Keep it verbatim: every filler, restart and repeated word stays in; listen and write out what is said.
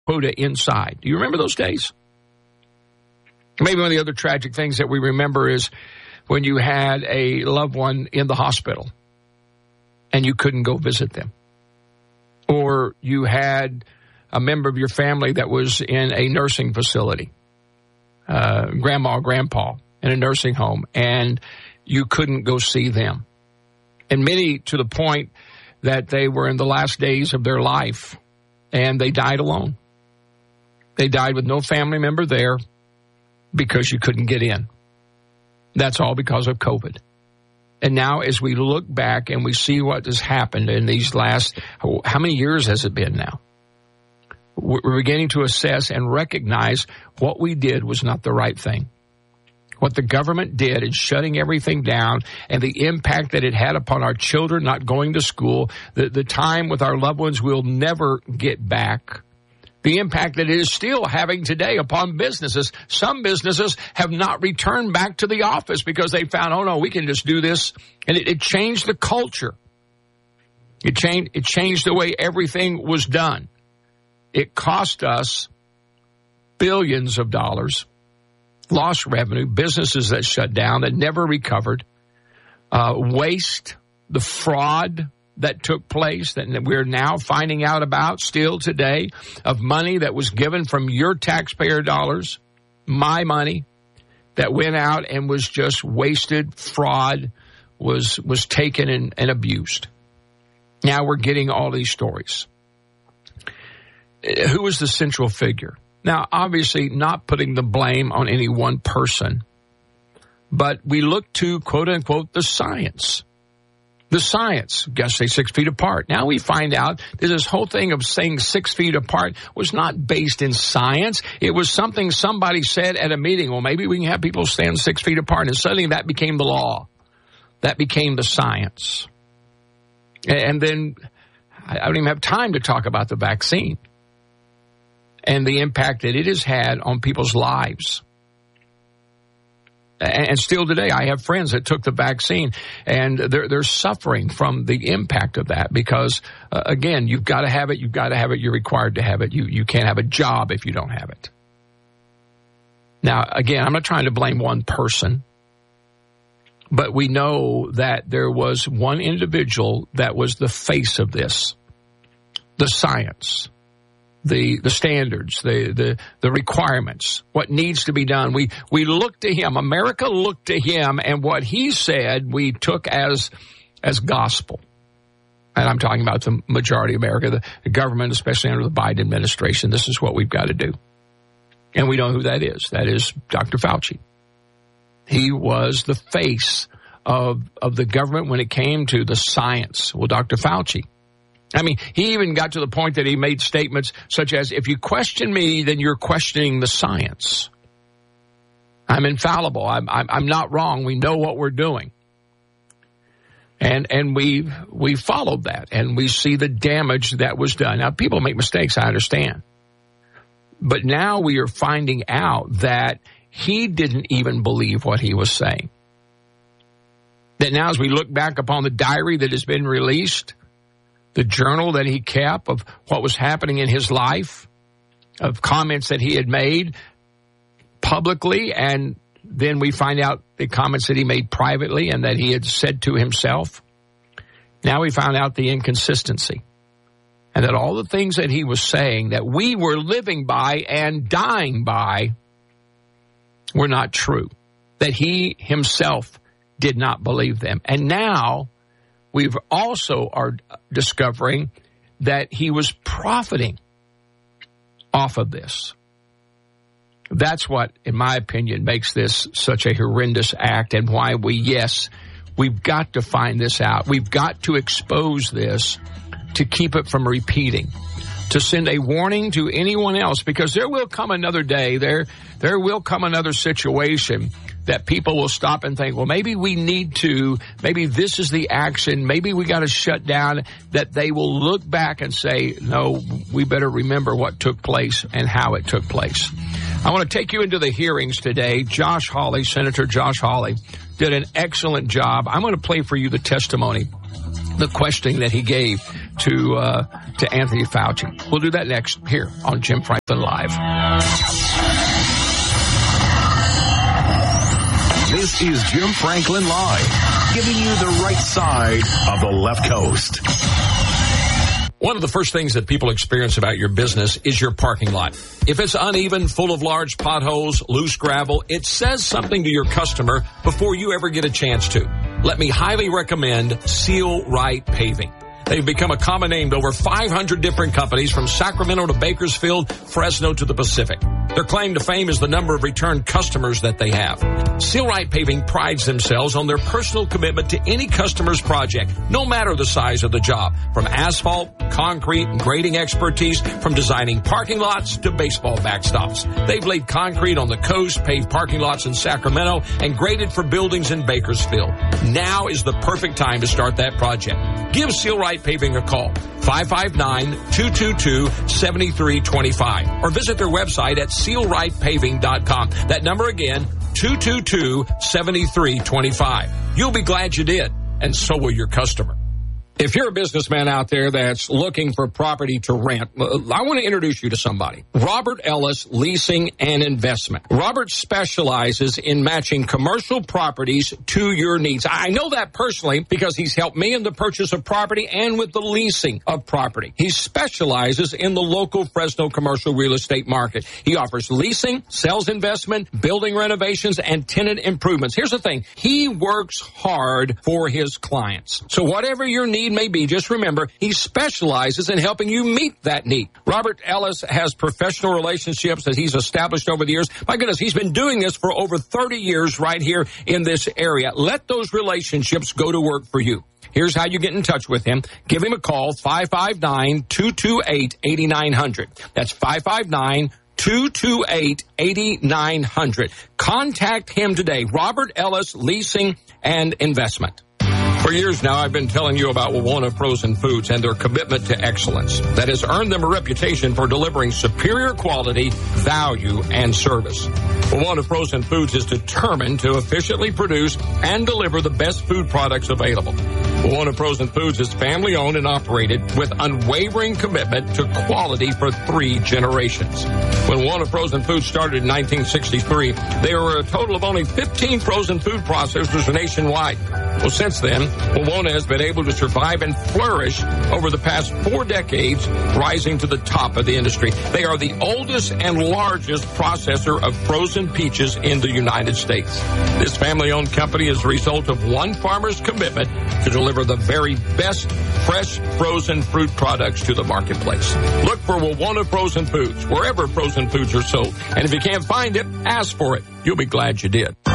quota inside. Do you remember those days? Maybe one of the other tragic things that we remember is when you had a loved one in the hospital and you couldn't go visit them. Or you had a member of your family that was in a nursing facility, uh, grandma or grandpa in a nursing home, and you couldn't go see them. And many to the point that they were in the last days of their life and they died alone. They died with no family member there because you couldn't get in. That's all because of COVID. And now as we look back and we see what has happened in these last, how many years has it been now? We're beginning to assess and recognize what we did was not the right thing. What the government did in shutting everything down and the impact that it had upon our children not going to school, the, the time with our loved ones we'll never get back. The impact that it is still having today upon businesses. Some businesses have not returned back to the office because they found, oh, no, we can just do this. And it, it changed the culture. It changed, it changed the way everything was done. It cost us billions of dollars, lost revenue, businesses that shut down, that never recovered, uh, waste, the fraud that took place that we're now finding out about still today, of money that was given from your taxpayer dollars, my money, that went out and was just wasted, fraud, was was taken and, and abused. Now we're getting all these stories. Who was the central figure? Now, obviously, not putting the blame on any one person, but we look to, quote unquote, the science. The science, guess say six feet apart. Now we find out that this whole thing of saying six feet apart was not based in science. It was something somebody said at a meeting. Well, maybe we can have people stand six feet apart. And suddenly that became the law. That became the science. And then I don't even have time to talk about the vaccine and the impact that it has had on people's lives. And still today, I have friends that took the vaccine, and they're, they're suffering from the impact of that because, uh, again, you've got to have it, you've got to have it, you're required to have it. You, you can't have a job if you don't have it. Now, again, I'm not trying to blame one person, but we know that there was one individual that was the face of this, the science. The the standards, the, the the requirements, what needs to be done. We we look to him. America looked to him, and what he said we took as as gospel. And I'm talking about the majority of America, the, the government, especially under the Biden administration. This is what we've got to do. And we know who that is. That is Doctor Fauci. He was the face of of the government when it came to the science. Well, Doctor Fauci. I mean, he even got to the point that he made statements such as, if you question me, then you're questioning the science. I'm infallible. I'm, I'm, I'm not wrong. We know what we're doing. And and we we followed that, and we see the damage that was done. Now, people make mistakes, I understand. But now we are finding out that he didn't even believe what he was saying. That now as we look back upon the diary that has been released, the journal that he kept of what was happening in his life, of comments that he had made publicly, and then we find out the comments that he made privately and that he had said to himself. Now we found out the inconsistency, and that all the things that he was saying that we were living by and dying by were not true, that he himself did not believe them. And now we've also are discovering that he was profiting off of this. That's what, in my opinion, makes this such a horrendous act, and why we, yes, we've got to find this out. We've got to expose this to keep it from repeating, to send a warning to anyone else, because there will come another day, there, there will come another situation that people will stop and think, well, maybe we need to, maybe this is the action, maybe we got to shut down, that they will look back and say, no, we better remember what took place and how it took place. I want to take you into the hearings today. Josh Hawley, Senator Josh Hawley, did an excellent job. I'm going to play for you the testimony the questioning that he gave to uh, to Anthony Fauci. We'll do that next here on Jim Franklin Live. This is Jim Franklin Live, giving you the right side of the left coast. One of the first things that people experience about your business is your parking lot. If it's uneven, full of large potholes, loose gravel, it says something to your customer before you ever get a chance to. Let me highly recommend Seal Right Paving. They've become a common name to over five hundred different companies from Sacramento to Bakersfield, Fresno to the Pacific. Their claim to fame is the number of return customers that they have. Seal Right Paving prides themselves on their personal commitment to any customer's project, no matter the size of the job. From asphalt, concrete, and grading expertise, from designing parking lots to baseball backstops. They've laid concrete on the coast, paved parking lots in Sacramento, and graded for buildings in Bakersfield. Now is the perfect time to start that project. Give Seal Right Paving a call, five five nine, two two two, seven three two five, or visit their website at seal right paving dot com. That number again, two two two, seven three two five. You'll be glad you did, and so will your customer. If you're a businessman out there that's looking for property to rent, I want to introduce you to somebody. Robert Ellis Leasing and Investment. Robert specializes in matching commercial properties to your needs. I know that personally because he's helped me in the purchase of property and with the leasing of property. He specializes in the local Fresno commercial real estate market. He offers leasing, sales investment, building renovations, and tenant improvements. Here's the thing. He works hard for his clients. So whatever your need may be, just remember, he specializes in helping you meet that need. Robert Ellis has professional relationships that he's established over the years. My goodness, he's been doing this for over thirty years right here in this area. Let those relationships go to work for you. Here's how you get in touch with him. Give him a call, five five nine, two two eight, eight nine zero zero. That's five five nine, two two eight, eight nine zero zero. Contact him today, Robert Ellis Leasing and Investment. For years now, I've been telling you about Wawona Frozen Foods and their commitment to excellence that has earned them a reputation for delivering superior quality, value, and service. Wawona Frozen Foods is determined to efficiently produce and deliver the best food products available. Wawona Frozen Foods is family-owned and operated with unwavering commitment to quality for three generations. When Wawona Frozen Foods started in nineteen sixty-three, there were a total of only fifteen frozen food processors nationwide. Well, since then, Wawona has been able to survive and flourish over the past four decades, rising to the top of the industry. They are the oldest and largest processor of frozen peaches in the United States. This family-owned company is the result of one farmer's commitment to deliver the very best fresh frozen fruit products to the marketplace. Look for Wawona Frozen Foods wherever frozen foods are sold. And if you can't find it, ask for it. You'll be glad you did.